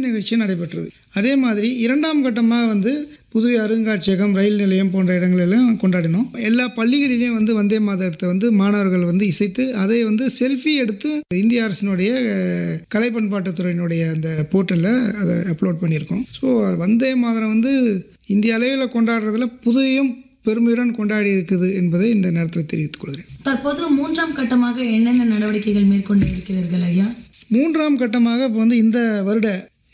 நிகழ்ச்சி நடைபெற்றது. அதே மாதிரி 2ஆம் கட்டமாக வந்து புதுவை அருங்காட்சியகம், ரயில் நிலையம் போன்ற இடங்களெல்லாம் கொண்டாடினோம். எல்லா பள்ளிகளிலையும் வந்து வந்தே மாதரத்தை வந்து மாணவர்கள் வந்து இசைத்து அதை வந்து செல்ஃபி எடுத்து இந்திய அரசினுடைய கலை பண்பாட்டுத்துறையினுடைய அந்த போர்ட்டலில் அதை அப்லோட் பண்ணியிருக்கோம். ஸோ வந்தே மாதரம் வந்து இந்திய அளவில் கொண்டாடுறதுல புதுவையும் பெருமையுடன் கொண்டாடி இருக்குது என்பதை இந்த நேரத்தில் தெரிவித்துக் கொள்கிறேன். தற்போது 3ஆம் கட்டமாக என்னென்ன நடவடிக்கைகள் மேற்கொண்டு இருக்கிறீர்கள் ஐயா? 3ஆம் கட்டமாக இப்போ வந்து இந்த வருட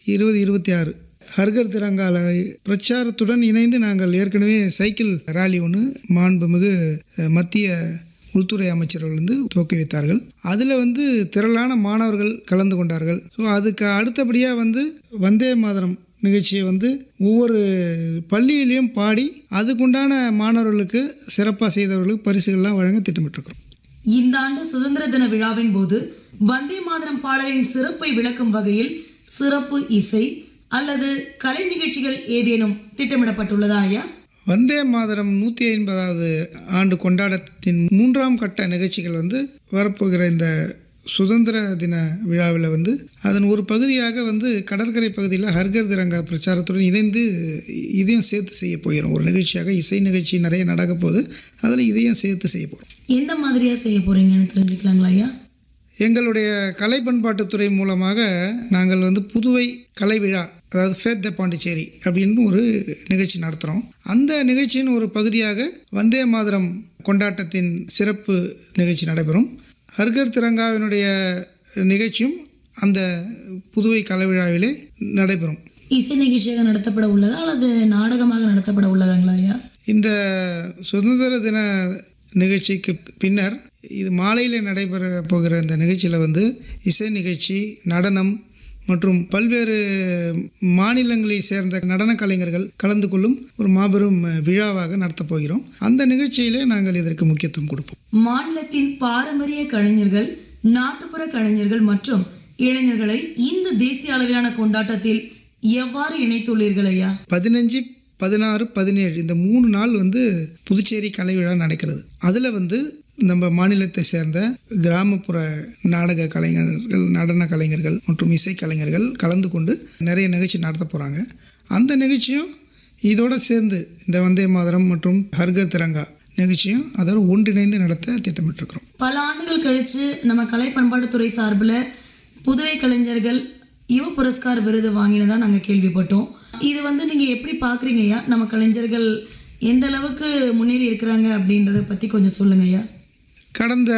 2026 ஹர்கர் திரங்கால பிரச்சாரத்துடன் இணைந்து நாங்கள் ஏற்கனவே சைக்கிள் ராலி ஒன்று மாண்புமிகு மத்திய உள்துறை அமைச்சர்கள் வந்து துவக்கி வைத்தார்கள். அதில் வந்து திரளான மாணவர்கள் கலந்து கொண்டார்கள். ஸோ அதுக்கு அடுத்தபடியாக வந்து வந்தே மாதரம் நிகழ்ச்சியை வந்து ஒவ்வொரு பள்ளியிலையும் பாடி அதுக்குண்டான மாணவர்களுக்கு சிறப்பாக செய்தவர்களுக்கு பரிசுகள்லாம் வழங்க திட்டமிட்டிருக்கிறோம். இந்த ஆண்டு சுதந்திர தின விழாவின் போது வந்தே மாதரம் பாடலின் சிறப்பை விளக்கும் வகையில் சிறப்பு இசை அல்லது கலை நிகழ்ச்சிகள் ஏதேனும் திட்டமிடப்பட்டுள்ளதா ஐயா? வந்தே மாதரம் 150வது ஆண்டு கொண்டாட்டத்தின் 3ஆம் கட்ட நிகழ்ச்சிகள் வந்து வரப்போகிற இந்த சுதந்திர தின விழாவில் வந்து அதன் ஒரு பகுதியாக வந்து கடற்கரை பகுதியில் ஹர்கர் திரங்கா பிரச்சாரத்துடன் இணைந்து இதையும் சேர்த்து செய்ய போகிறோம். ஒரு நிகழ்ச்சியாக இசை நிகழ்ச்சி நிறைய நடக்க போகுது, அதில் இதையும் சேர்த்து செய்ய போகிறோம். எந்த மாதிரியாக செய்ய போகிறீங்கன்னு தெரிஞ்சுக்கலாங்களா ஐயா? எங்களுடைய கலை பண்பாட்டுத்துறை மூலமாக நாங்கள் வந்து புதுவை கலை விழா, அதாவது ஃபேத் த பாண்டிச்சேரி அப்படின்னு ஒரு நிகழ்ச்சி நடத்துகிறோம். அந்த நிகழ்ச்சியின் ஒரு பகுதியாக வந்தே மாதரம் கொண்டாட்டத்தின் சிறப்பு நிகழ்ச்சி நடைபெறும். ஹர்கர் திரங்காவினுடைய நிகழ்ச்சியும் அந்த புதுவை கலை விழாவிலே நடைபெறும். இசை நிகழ்ச்சியாக நடத்தப்பட உள்ளதா அல்லது நாடகமாக நடத்தப்பட உள்ளதாங்களா ஐயா? இந்த சுதந்திர தின நிகழ்ச்சிக்கு பின்னர் இது மாலையில் நடைபெற போகிற இந்த நிகழ்ச்சியில் வந்து இசை நிகழ்ச்சி, நடனம் மற்றும் பல்வேறு மாநிலங்களை சேர்ந்த நடன கலைஞர்கள் கலந்து கொள்ளும் ஒரு மாபெரும் விழாவாக நடத்தப் போகிறோம். அந்த நிகழ்ச்சியிலே நாங்கள் இதற்கு முக்கியத்துவம் கொடுப்போம். மாநிலத்தின் பாரம்பரிய கலைஞர்கள், நாட்டுப்புற கலைஞர்கள் மற்றும் இளைஞர்களை இந்த தேசிய அளவிலான கொண்டாட்டத்தில் எவ்வாறு இணைத்துள்ளீர்கள் ஐயா? 15, 16, 17 இந்த 3 நாள் வந்து புதுச்சேரி கலை விழா நடக்கிறது. அதில் வந்து நம்ம மாநிலத்தை சேர்ந்த கிராமப்புற நாடக கலைஞர்கள், நடன கலைஞர்கள் மற்றும் இசை கலைஞர்கள் கலந்து கொண்டு நிறைய நிகழ்ச்சி நடத்த போகிறாங்க. அந்த நிகழ்ச்சியும் இதோடு சேர்ந்து இந்த வந்தே மாதரம் மற்றும் ஹர்கர் திரங்கா நிகழ்ச்சியும் அதோடு ஒன்றிணைந்து நடத்த திட்டமிட்டிருக்கிறோம். பல ஆண்டுகள் கழித்து நம்ம கலை பண்பாட்டுத்துறை சார்பில் புதுவை கலைஞர்கள் யுவ புரஸ்கார் விருது வாங்கினதாக நாங்கள் கேள்விப்பட்டோம். இது வந்து நீங்கள் எப்படி பார்க்குறீங்க ஐயா? நம்ம கலைஞர்கள் எந்த அளவுக்கு முன்னேறி இருக்கிறாங்க அப்படின்றத பற்றி கொஞ்சம் சொல்லுங்க ஐயா. கடந்த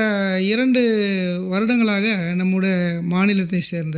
2 வருடங்களாக நம்முடைய மாநிலத்தை சேர்ந்த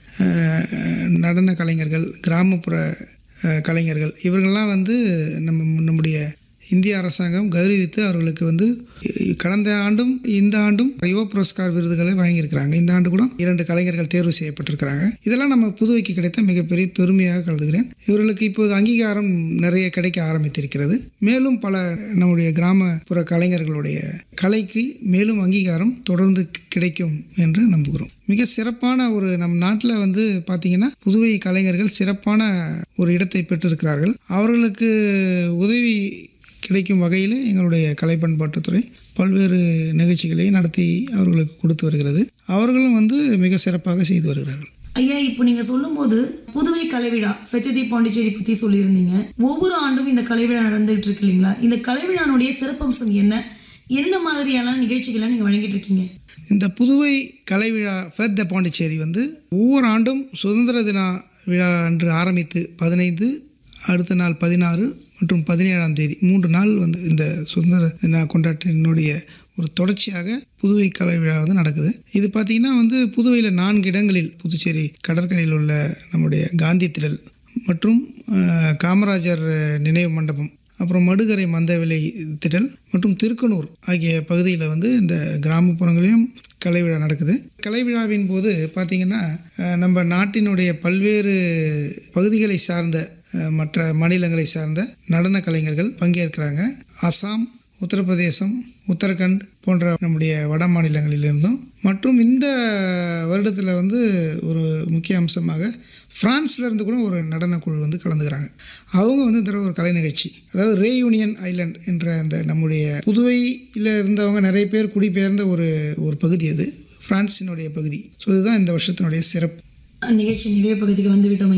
நடன கலைஞர்கள், கிராமப்புற கலைஞர்கள் இவர்கள்லாம் வந்து நம்முடைய இந்திய அரசாங்கம் கௌரவித்து அவர்களுக்கு வந்து கடந்த ஆண்டும் இந்த ஆண்டும் யுவ புரஸ்கார் விருதுகளை வாங்கியிருக்கிறாங்க. இந்த ஆண்டு கூட 2 கலைஞர்கள் தேர்வு செய்யப்பட்டிருக்கிறாங்க. இதெல்லாம் நம்ம புதுவைக்கு கிடைத்த மிகப்பெரிய பெருமையாக கருதுகிறேன். இவர்களுக்கு இப்போது அங்கீகாரம் நிறைய கிடைக்க ஆரம்பித்திருக்கிறது. மேலும் பல நம்முடைய கிராமப்புற கலைஞர்களுடைய கலைக்கு மேலும் அங்கீகாரம் தொடர்ந்து கிடைக்கும் என்று நம்புகிறோம். மிக சிறப்பான ஒரு நம் நாட்டில் வந்து பார்த்திங்கன்னா புதுவை கலைஞர்கள் சிறப்பான ஒரு இடத்தை பெற்றிருக்கிறார்கள். அவர்களுக்கு உதவி கிடைக்கும் வகையில் எங்களுடைய கலை பண்பாட்டுத்துறை பல்வேறு நிகழ்ச்சிகளை நடத்தி அவர்களுக்கு கொடுத்து வருகிறது. அவர்களும் வந்து மிக சிறப்பாக செய்து வருகிறார்கள். ஐயா, இப்போ நீங்கள் சொல்லும்போது புதுவை கலை விழா ஃபேத் தி பாண்டிச்சேரி பற்றி சொல்லியிருந்தீங்க. ஒவ்வொரு ஆண்டும் இந்த கலை விழா நடந்துகிட்டு இருக்கு இல்லைங்களா? இந்த கலை விழானுடைய சிறப்பம்சம் என்ன மாதிரியான நிகழ்ச்சிகள்லாம் நீங்கள் வழங்கிட்டு இருக்கீங்க? இந்த புதுவை கலை விழா ஃபேத் தி பாண்டிச்சேரி வந்து ஒவ்வொரு ஆண்டும் சுதந்திர தின விழா அன்று ஆரம்பித்து 15, அடுத்த நாள் 16 மற்றும் 17ஆம் தேதி 3 நாள் வந்து இந்த சுதந்திர தின கொண்டாட்டத்தினுடைய ஒரு தொடர்ச்சியாக புதுவை கலை விழா வந்து நடக்குது. இது பார்த்திங்கன்னா வந்து புதுவையில் 4 இடங்களில், புதுச்சேரி கடற்கரையில் உள்ள நம்முடைய காந்தி திடல் மற்றும் காமராஜர் நினைவு மண்டபம், அப்புறம் மடுகரை மந்தவெளி திடல் மற்றும் திருக்கனூர் ஆகிய பகுதியில் வந்து இந்த கிராமப்புறங்களிலும் கலை விழா நடக்குது. கலை விழாவின் போது பார்த்திங்கன்னா நம்ம நாட்டினுடைய பல்வேறு பகுதிகளை சார்ந்த மற்ற மாநிலங்களை சார்ந்த நடன கலைஞர்கள் பங்கேற்கிறாங்க. அசாம், உத்தரப்பிரதேசம், உத்தரகண்ட் போன்ற நம்முடைய வட மாநிலங்களிலிருந்தும் மற்றும் இந்த வருடத்தில் வந்து ஒரு முக்கிய அம்சமாக ஃப்ரான்ஸ்லேருந்து கூட ஒரு நடனக்குழு வந்து கலந்துக்கிறாங்க. அவங்க வந்து இந்த ஒரு கலை நிகழ்ச்சி, அதாவது ரேயூனியன் ஐலாண்ட் என்ற அந்த நம்முடைய புதுவையில் இருந்தவங்க நிறைய பேர் குடிபெயர்ந்த ஒரு பகுதி, அது ஃப்ரான்ஸினுடைய பகுதி. ஸோ இதுதான் இந்த வருஷத்தினுடைய சிறப்பு. நிகழ்ச்சி நிறைய பகுதிக்கு வந்து விட்டோம்.